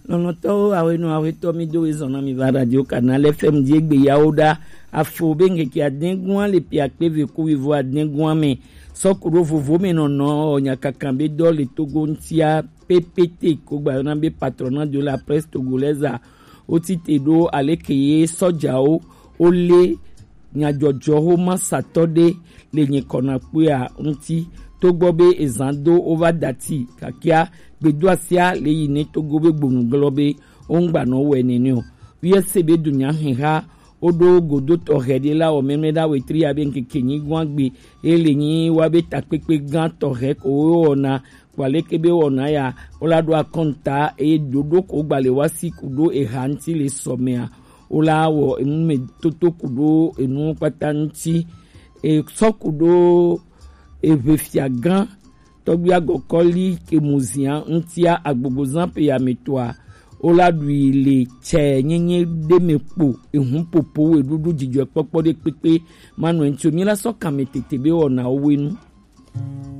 Nonoto awenu aweto mi do izona mi va radio Canal FM diegbe yaoda afo benge ki adengwan le pi akpeve ku vivo adengwan me sokuro vovo me nono nyakakambe do le Togo ntia PPT ko gba na be patronat de la presse togolaise otite do alekeye sojao ole nyajojo ho ma satode le nyikona puya nti togbobe ezando over dati kakia beduasia le yine togobe gbonuglobe ongba no wenene o wiesebe dunya hinha odo godo to hedela o memeda wetri abenke kenyi gwangbe elenyi wabe takpepe gan to he ko ona walekebe ona ya olado akonta e dodo ko gbale wasi kudo e hanti le somea ola wo emme toto kudo enu patanti e sokudo evefiagan tobia gokoli ke muzia ntia agbogozan pe ya metoa oladui le che nyenye demepo ehun popo edudu jijo popo de pepe manu enti omi la so kametete be ona owenu